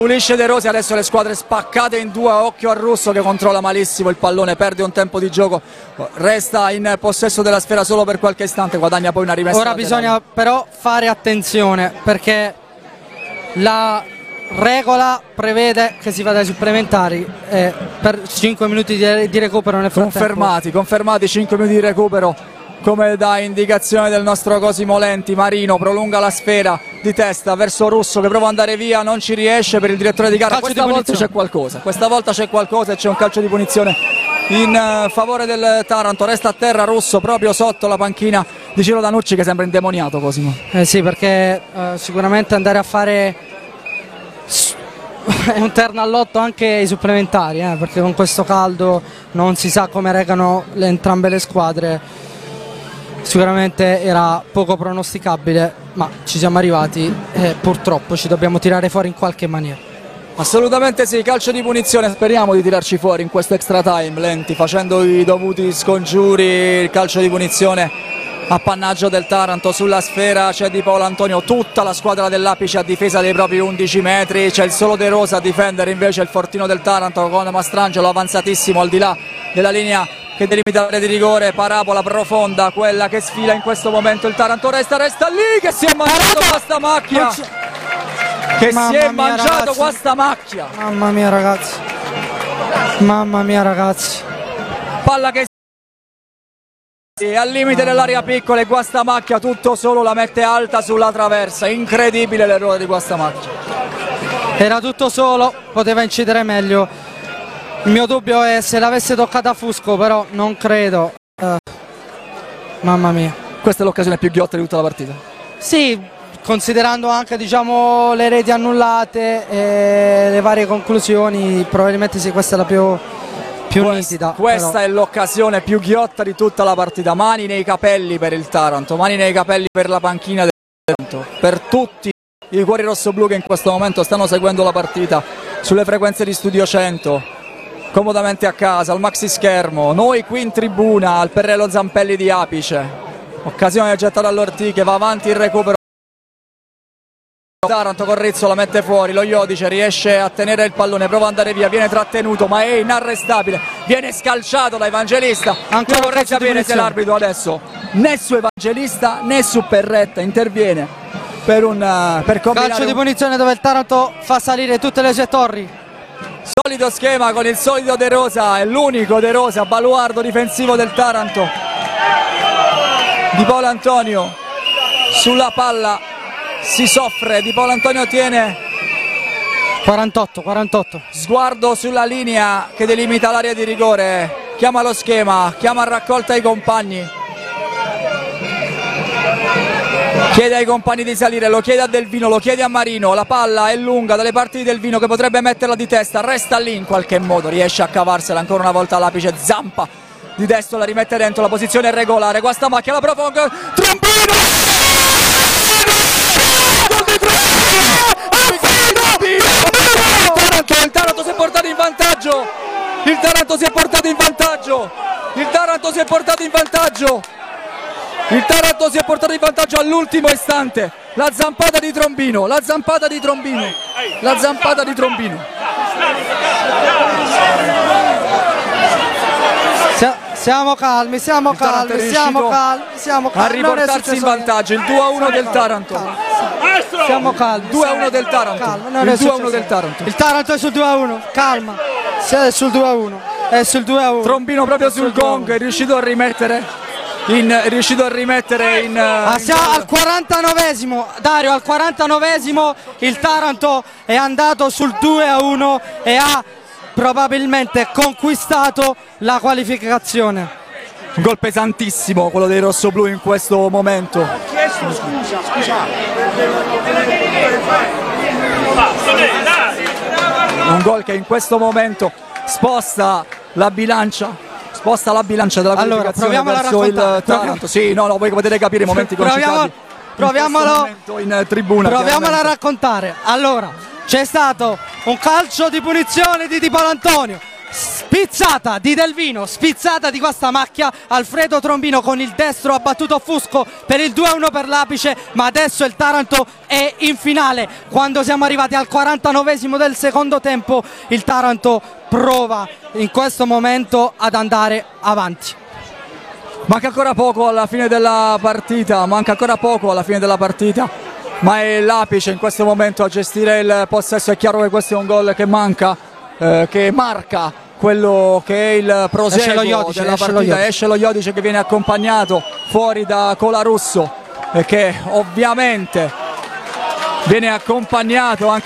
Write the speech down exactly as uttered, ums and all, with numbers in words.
Pulisce De Rossi, adesso le squadre spaccate in due, occhio a Russo che controlla malissimo il pallone, perde un tempo di gioco, resta in possesso della sfera solo per qualche istante, guadagna poi una rimessa. Ora bisogna però fare attenzione perché la regola prevede che si vada ai supplementari eh, per cinque minuti di, di recupero nel frattempo. Confermati, confermati cinque minuti di recupero come da indicazione del nostro Cosimo Lenti. Marino prolunga la sfera di testa verso Russo che prova ad andare via, non ci riesce per il direttore di gara. Calcio Questa di volta c'è qualcosa, questa volta c'è qualcosa e c'è un calcio di punizione in uh, favore del Taranto. Resta a terra Russo proprio sotto la panchina di Ciro Danucci che sembra indemoniato, Cosimo. Eh sì, perché uh, sicuramente andare a fare è un terno all'otto anche i supplementari, eh, perché con questo caldo non si sa come regano le, entrambe le squadre. Sicuramente era poco pronosticabile, ma ci siamo arrivati e purtroppo ci dobbiamo tirare fuori in qualche maniera. Assolutamente sì, calcio di punizione, speriamo di tirarci fuori in questo extra time. Lenti facendo i dovuti scongiuri, il calcio di punizione appannaggio del Taranto. Sulla sfera c'è Di Paolo Antonio, tutta la squadra dell'Apice a difesa dei propri undici metri, c'è il solo De Rosa a difendere invece il fortino del Taranto con Mastrangelo avanzatissimo al di là della linea che delimita l'area di rigore. Parabola profonda, quella che sfila in questo momento il Taranto, resta, resta lì che si è mangiato questa macchia, che Mamma si è mia, mangiato ragazzi. questa macchia. Mamma mia ragazzi, mamma mia ragazzi. Palla che è al limite dell'area piccola e Guastamacchia tutto solo la mette alta sulla traversa. Incredibile l'errore di Guastamacchia. Era tutto solo, poteva incidere meglio. Il mio dubbio è se l'avesse toccata Fusco, però non credo. Uh, mamma mia. Questa è l'occasione più ghiotta di tutta la partita. Sì, considerando anche diciamo le reti annullate e le varie conclusioni, probabilmente sì, questa è la più, più Quest, nitida. Questa però. è l'occasione più ghiotta di tutta la partita. Mani nei capelli per il Taranto, mani nei capelli per la panchina del Taranto, per tutti i cuori rossoblu che in questo momento stanno seguendo la partita sulle frequenze di Studio cento. Comodamente a casa, al maxi schermo, noi qui in tribuna al Perrello Zampelli di Apice. Occasione gettata all'Ortì che va avanti il recupero. Taranto con Rizzo la mette fuori, lo Iodice riesce a tenere il pallone, prova ad andare via, viene trattenuto ma è inarrestabile, viene scalciato da Evangelista. Ancora Io vorrei sapere se l'arbitro adesso né su Evangelista né su Perretta interviene per un uh, per combinare calcio di un... punizione dove il Taranto fa salire tutte le sue torri. Solito schema con il solito De Rosa, è l'unico De Rosa, baluardo difensivo del Taranto. Di Paolo Antonio sulla palla, si soffre, Di Paolo Antonio tiene. quarantotto quarantotto. Sguardo sulla linea che delimita l'area di rigore, chiama lo schema, chiama a raccolta i compagni. Chiede ai compagni di salire, lo chiede a Delvino, lo chiede a Marino, la palla è lunga dalle parti di Delvino che potrebbe metterla di testa, resta lì in qualche modo, riesce a cavarsela ancora una volta all'Apice, Zampa di destro la rimette dentro, la posizione è regolare, Guastamacchia la profonda, Trombino! Il Taranto si è portato in vantaggio, il Taranto si è portato in vantaggio, il Taranto si è portato in vantaggio. Il Taranto si è portato in vantaggio all'ultimo istante. La zampata di Trombino, la zampata di Trombino, la zampata di Trombino. Siamo calmi, siamo calmi, siamo calmi, siamo calmi. A riportarsi in vantaggio il due a uno del Taranto. Siamo calmi. due a uno del Taranto. Il due a uno del Taranto. Il Taranto è sul due a uno, calma. È sul due a uno. È sul due a uno. Trombino proprio sul gong è riuscito a rimettere. In, è riuscito a rimettere in, ah, in siamo al quarantanovesimo, Dario, al quarantanovesimo il Taranto è andato sul due a uno e ha probabilmente conquistato la qualificazione. Un gol pesantissimo quello dei rossoblù in questo momento. Scusa, scusa. Un gol che in questo momento sposta la bilancia. Sposta la bilancia della allora, qualificazione verso il Taranto. Sì, no, no, voi potete capire i momenti concitati. Proviamolo in, in tribuna. Proviamolo a raccontare. Allora, c'è stato un calcio di punizione di Di Paolo Antonio. Pizzata di Delvino, spizzata di questa macchia. Alfredo Trombino con il destro ha battuto Fusco per il due a uno per l'Apice, ma adesso il Taranto è in finale. Quando siamo arrivati al quarantanovesimo del secondo tempo, il Taranto prova in questo momento ad andare avanti. Manca ancora poco alla fine della partita, manca ancora poco alla fine della partita, ma è l'Apice in questo momento a gestire il possesso. È chiaro che questo è un gol che manca, eh, che marca quello che è il proseguo Iodice, della esce lo partita. Iodice. Esce lo Iodice che viene accompagnato fuori da Colarusso e che ovviamente viene accompagnato anche